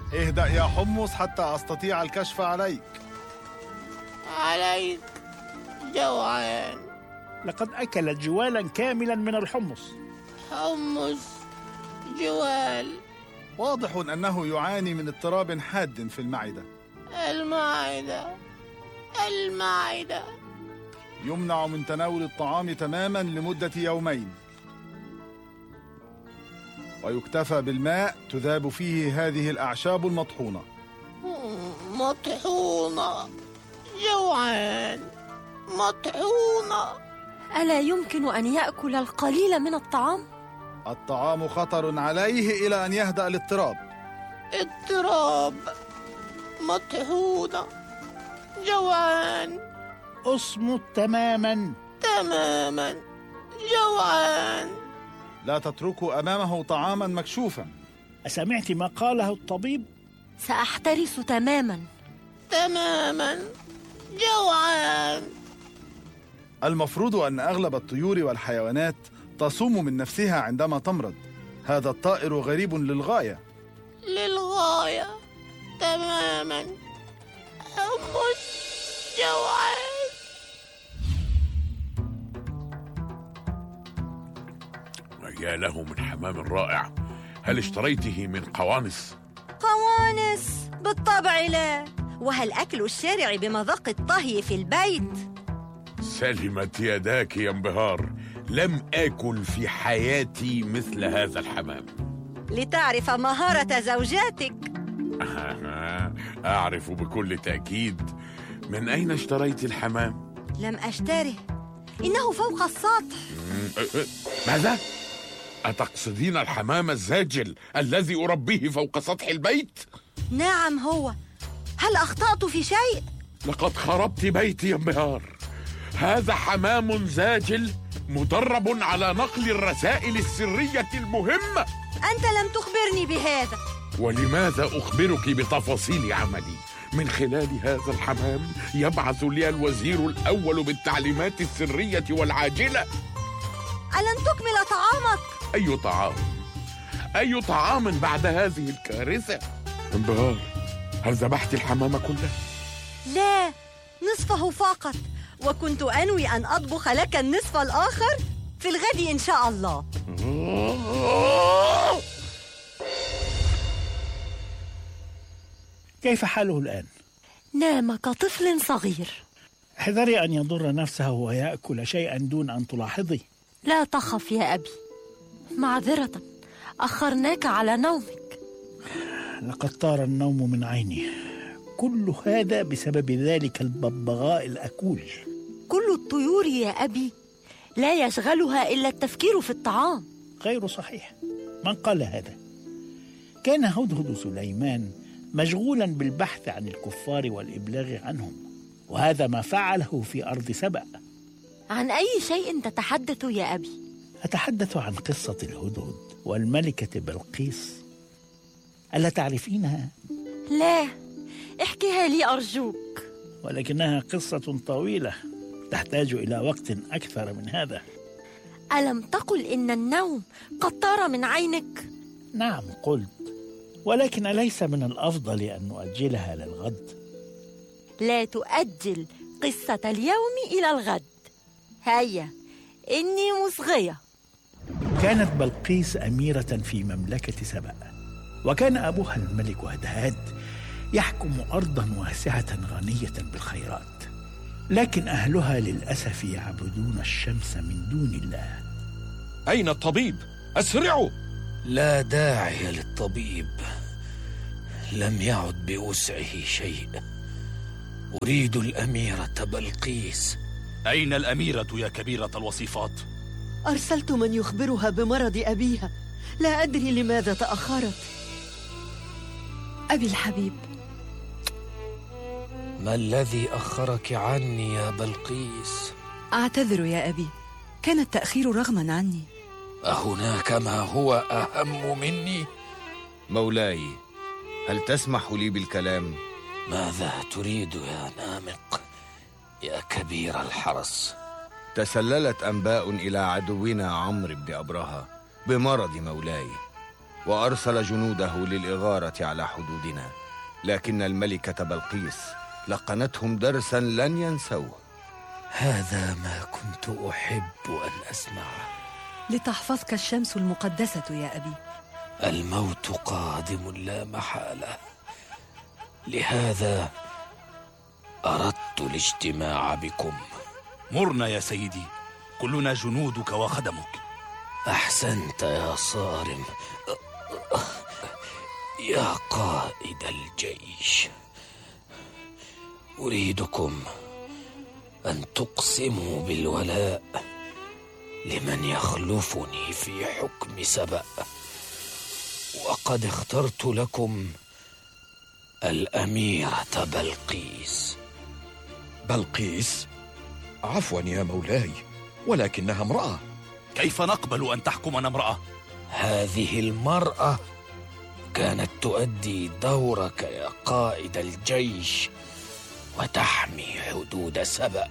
اهدأ يا حمص حتى أستطيع الكشف عليك. عليك، جوعان. لقد أكل جوالا كاملا من الحمص. حمص، جوال. واضح أنه يعاني من اضطراب حاد في المعدة. المعدة. يمنع من تناول الطعام تماما لمدة يومين، ويكتفى بالماء تذاب فيه هذه الأعشاب المطحونة. مطحونة، جوعان، مطحونة. ألا يمكن أن يأكل القليل من الطعام؟ الطعام خطر عليه إلى أن يهدأ الاضطراب. مطحونة، جوعان. اصمت تماما. جوعان. لا تتركوا أمامه طعاما مكشوفا. أسمعت ما قاله الطبيب؟ سأحترس تماما. جوعان. المفروض أن أغلب الطيور والحيوانات تصوم من نفسها عندما تمرض. هذا الطائر غريب للغاية. تماما. حمص، جوعان. يا له من حمام رائع. هل اشتريته من قوانص؟ قوانص؟ بالطبع لا. وهل أكل الشارع بمذاق الطهي في البيت؟ سلمت يداك يا انبهار، لم آكل في حياتي مثل هذا الحمام. لتعرف مهارة زوجاتك. أعرف بكل تأكيد. من أين اشتريت الحمام؟ لم أشتره، إنه فوق السطح. ماذا؟ أتقصدين الحمام الزاجل الذي أربيه فوق سطح البيت؟ نعم هو. هل أخطأت في شيء؟ لقد خربت بيتي يا انبهار. هذا حمام زاجل مدرب على نقل الرسائل السرية المهمة. أنت لم تخبرني بهذا. ولماذا أخبرك بتفاصيل عملي؟ من خلال هذا الحمام يبعث لي الوزير الأول بالتعليمات السرية والعاجلة. ألن تكمل طعامك؟ أي طعام بعد هذه الكارثة؟ انبهار، هل ذبحت الحمام كله؟ لا، نصفه فقط، وكنت أنوي أن أطبخ لك النصف الآخر في الغد إن شاء الله. كيف حاله الآن؟ نام كطفل صغير. احذري أن يضر نفسه ويأكل شيئا دون أن تلاحظي. لا تخف يا أبي، معذرة، أخرناك على نومك. لقد طار النوم من عيني. كل هذا بسبب ذلك الببغاء الأكول. كل الطيور يا أبي لا يشغلها إلا التفكير في الطعام. غير صحيح. من قال هذا؟ كان هدهد سليمان مشغولا بالبحث عن الكفار والإبلاغ عنهم، وهذا ما فعله في أرض سبأ. عن أي شيء تتحدث يا أبي؟ أتحدث عن قصة الهدهد والملكة بلقيس. ألا تعرفينها؟ لا، احكيها لي أرجوك. ولكنها قصة طويلة تحتاج إلى وقت أكثر من هذا. ألم تقل إن النوم قد طار من عينك؟ نعم قلت، ولكن أليس من الأفضل أن نؤجلها للغد؟ لا تؤجل قصة اليوم إلى الغد. هيا، إني مصغية. كانت بلقيس أميرة في مملكة سبأ، وكان أبوها الملك هدهد يحكم أرضا واسعة غنية بالخيرات، لكن أهلها للأسف يعبدون الشمس من دون الله. أين الطبيب؟ أسرعوا! لا داعي للطبيب، لم يعد بوسعه شيء. أريد الأميرة بلقيس. أين الأميرة يا كبيرة الوصيفات؟ أرسلت من يخبرها بمرض أبيها، لا أدري لماذا تأخرت. أبي الحبيب، ما الذي أخرك عني يا بلقيس؟ أعتذر يا أبي، كان التأخير رغما عني. أهناك ما هو أهم مني؟ مولاي، هل تسمح لي بالكلام؟ ماذا تريد يا نامق يا كبير الحرس؟ تسللت أنباء إلى عدونا عمرو بن أبرهة بمرض مولاي. وأرسل جنوده للإغارة على حدودنا، لكن الملكة بلقيس لقنتهم درسا لن ينسوه. هذا ما كنت أحب أن أسمعه. لتحفظك الشمس المقدسة يا أبي. الموت قادم لا محالة، لهذا أردت الاجتماع بكم. مرنا يا سيدي، كلنا جنودك وخدمك. أحسنت يا صارم يا قائد الجيش. أريدكم أن تقسموا بالولاء لمن يخلفني في حكم سبأ، وقد اخترت لكم الأميرة بلقيس. بلقيس؟ عفوا يا مولاي، ولكنها امرأة. كيف نقبل أن تحكمنا امرأة؟ هذه المرأة كانت تؤدي دورك يا قائد الجيش وتحمي حدود سبأ.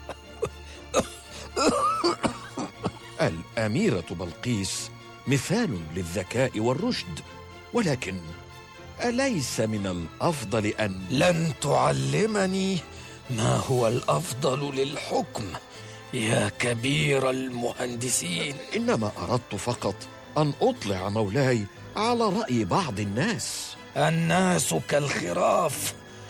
الأميرة بلقيس مثال للذكاء والرشد، ولكن أليس من الأفضل أن... لن تعلمني ما هو الأفضل للحكم يا كبير المهندسين. إنما أردت فقط أن أطلع مولاي على رأي بعض الناس. الناس كالخراف،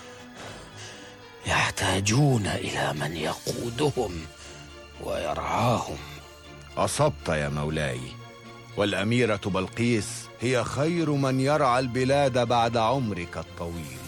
يحتاجون إلى من يقودهم ويرعاهم. أصبت يا مولاي، والأميرة بلقيس هي خير من يرعى البلاد بعد عمرك الطويل.